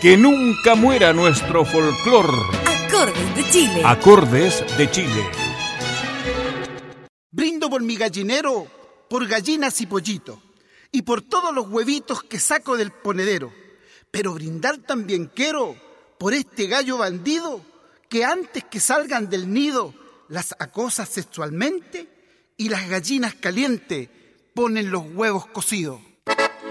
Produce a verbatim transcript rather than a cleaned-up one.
Que nunca muera nuestro folclor. Acordes de Chile. Acordes de Chile. Brindo por mi gallinero, por gallinas y pollitos, y por todos los huevitos que saco del ponedero. Pero brindar también quiero por este gallo bandido que antes que salgan del nido las acosa sexualmente y las gallinas calientes ponen los huevos cocidos.